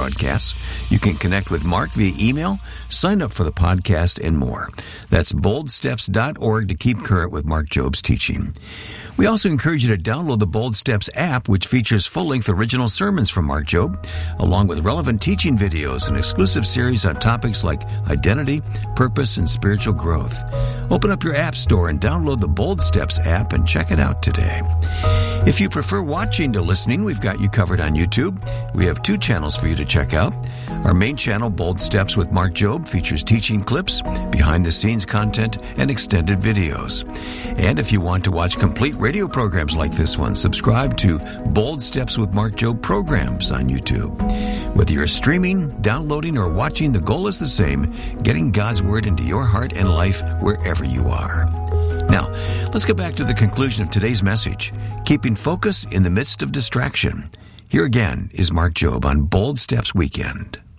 podcasts. You can connect with Mark via email, sign up for the podcast, and more. That's boldsteps.org to keep current with Mark Jobe's teaching. We also encourage you to download the Bold Steps app, which features full-length original sermons from Mark Jobe, along with relevant teaching videos and exclusive series on topics like identity, purpose, and spiritual growth. Open up your app store and download the Bold Steps app and check it out today. If you prefer watching to listening, we've got you covered on YouTube. We have 2 channels for you to check out. Our main channel, Bold Steps with Mark Jobe, features teaching clips, behind-the-scenes content, and extended videos. And if you want to watch complete radio programs like this one, subscribe to Bold Steps with Mark Jobe programs on YouTube. Whether you're streaming, downloading, or watching, the goal is the same: getting God's Word into your heart and life wherever you are. Now, let's get back to the conclusion of today's message, keeping focus in the midst of distraction. Here again is Mark Jobe on Bold Steps Weekend.